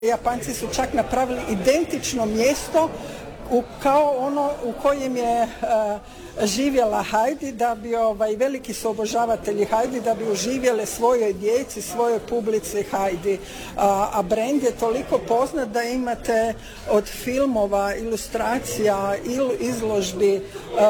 Japanci su čak napravili identično mjesto kao ono u kojem je živjela Heidi, da bi veliki su obožavatelji Heidi, da bi uživjele svojoj djeci, svojoj publici Heidi. A brend je toliko poznat da imate od filmova, ilustracija, izložbi,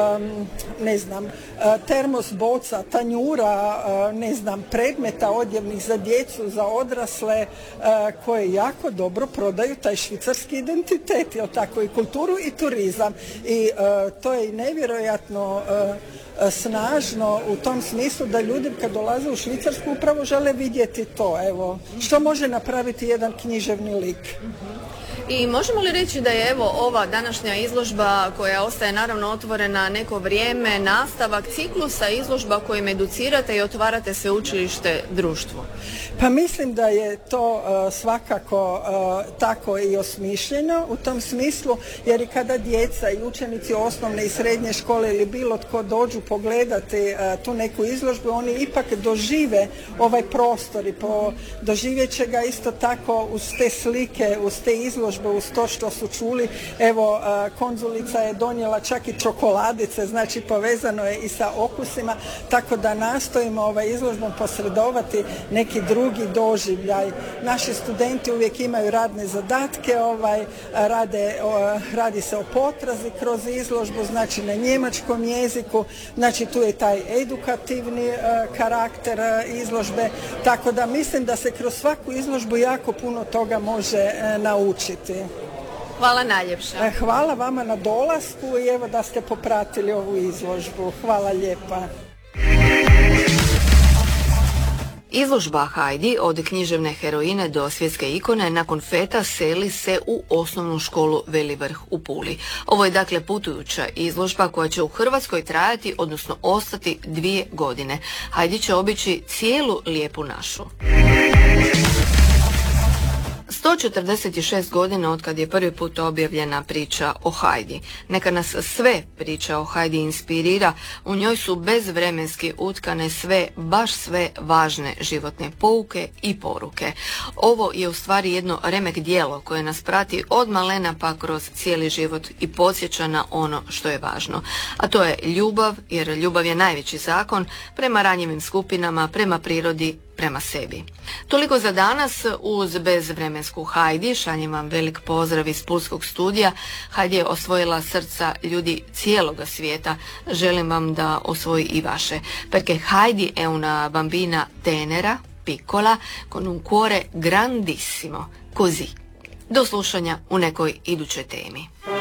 termos boca, tanjura, predmeta odjevnih za djecu, za odrasle, koje jako dobro prodaju taj švicarski identitet, jel tako, i kulturu i turizam. I to je nevjerojatno snažno u tom smislu da ljudi kad dolaze u Švicarsku upravo žele vidjeti to. Evo, što može napraviti jedan književni lik. I možemo li reći da je ova današnja izložba, koja ostaje naravno otvorena neko vrijeme, nastavak ciklusa izložba kojim educirate i otvarate sveučilište društvu? Pa mislim da je to svakako tako i osmišljeno u tom smislu, jer i kada djeca i učenici osnovne i srednje škole ili bilo tko dođu pogledati tu neku izložbu, oni ipak dožive ovaj prostor i doživjet će ga isto tako uz te slike, uz te izložbe, uz to što su čuli. Evo, konzulica je donijela čak i čokoladice, znači povezano je i sa okusima, tako da nastojimo izložbom posredovati neki drugi doživljaj. Naši studenti uvijek imaju radne zadatke, radi se o potrazi kroz izložbu, znači na njemačkom jeziku, znači tu je taj edukativni karakter izložbe, tako da mislim da se kroz svaku izložbu jako puno toga može naučiti. Hvala najljepša. Hvala vama na dolasku i evo da ste popratili ovu izložbu. Hvala lijepa. Izložba Heidi od književne heroine do svjetske ikone nakon feta seli se u osnovnu školu Veli Vrh u Puli. Ovo je dakle putujuća izložba koja će u Hrvatskoj trajati, odnosno ostati 2 godine. Heidi će obići cijelu lijepu našu. 146 godina od kad je prvi put objavljena priča o Heidi. Neka nas sve priča o Heidi inspirira, u njoj su bezvremenski utkane baš sve važne životne pouke i poruke. Ovo je u stvari jedno remek djelo koje nas prati od malena pa kroz cijeli život i podsjeća na ono što je važno. A to je ljubav, jer ljubav je najveći zakon prema ranjivim skupinama, prema prirodi, prema sebi. Toliko za danas. Uz bezvremensku Heidi šaljem vam velik pozdrav iz Pulskog studija. Heidi je osvojila srca ljudi cijeloga svijeta. Želim vam da osvoji i vaše. Perché Heidi è una bambina tenera, piccola, con un cuore grandissimo. Così. Do slušanja u nekoj idućoj temi.